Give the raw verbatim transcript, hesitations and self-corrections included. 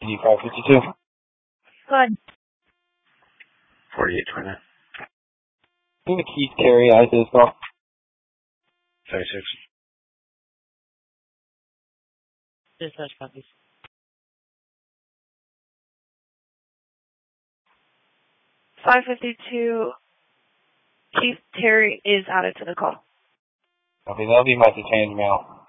five fifty-two. Go ahead. forty-eight twenty-nine. Who the keys carry out to this call? thirty-six. Dispatch copies. five fifty-two, Chief Terry is added to the call. Okay, that'll be my detained mail.